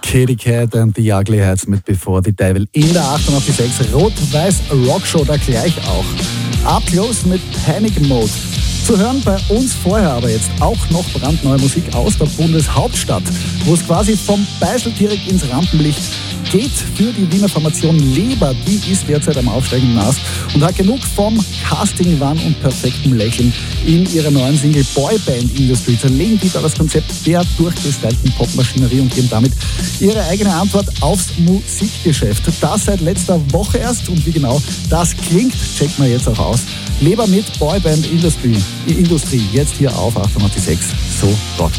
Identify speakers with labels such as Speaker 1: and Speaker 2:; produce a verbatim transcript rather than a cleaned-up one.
Speaker 1: Katy Cat and the Ugly Heads mit Before the Devil in der achtundachtzig Komma sechs Rot-Weiß Rockshow da gleich auch. Up Close mit Panic Mode. Zu hören bei uns vorher aber jetzt auch noch brandneue Musik aus der Bundeshauptstadt, wo es quasi vom Beisel direkt ins Rampenlicht geht für die Wiener Formation Leber. Die ist derzeit am aufsteigenden Ast und hat genug vom Casting-Wahn und perfektem Lächeln in ihrer neuen Single Boyband Industry. Zerlegen die da das Konzept der durchgestylten Popmaschinerie und geben damit ihre eigene Antwort aufs Musikgeschäft. Das seit letzter Woche erst und wie genau das klingt, checkt man jetzt auch aus. Leber mit Boyband Industry, Industrie, jetzt hier auf achtundachtzig Komma sechs, so rockt.